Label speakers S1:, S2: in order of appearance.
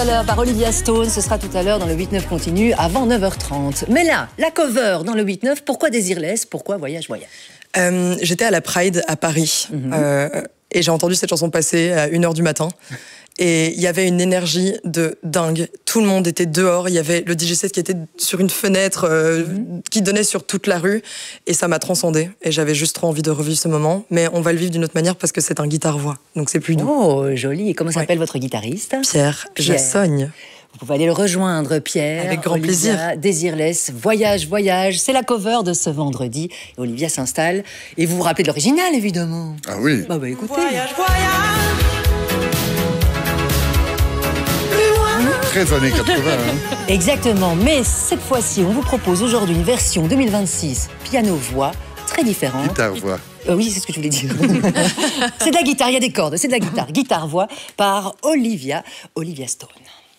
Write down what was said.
S1: Par Olivia Stone, ce sera tout à l'heure dans le 8-9 continu avant 9h30. Mais là, la cover dans le 8-9, pourquoi Désirless? Pourquoi Voyage, Voyage?
S2: J'étais à la Pride à Paris et j'ai entendu cette chanson passer à 1h du matin. Et il y avait une énergie de dingue. Tout le monde était dehors. Il y avait le DJ set qui était sur une fenêtre qui donnait sur toute la rue. Et ça m'a transcendée. Et j'avais juste trop envie de revivre ce moment. Mais on va le vivre d'une autre manière parce que c'est un guitare-voix. Donc c'est plus doux.
S1: Oh, joli. Et comment s'appelle votre guitariste?
S2: Pierre Jassogne.
S1: Vous pouvez aller le rejoindre, Pierre.
S2: Avec grand plaisir.
S1: Désirless, Voyage, Voyage. C'est la cover de ce vendredi. Et Olivia s'installe. Et vous vous rappelez de l'original, évidemment.
S3: Ah oui.
S1: Bah écoutez.
S4: Voyage, voyage.
S3: Très années 80. Hein.
S1: Exactement. Mais cette fois-ci, on vous propose aujourd'hui une version 2026 piano-voix très différente.
S3: Guitare-voix.
S1: Oui, c'est ce que je voulais dire. C'est de la guitare, il y a des cordes. C'est de la guitare. Guitare-voix par Olivia Stone.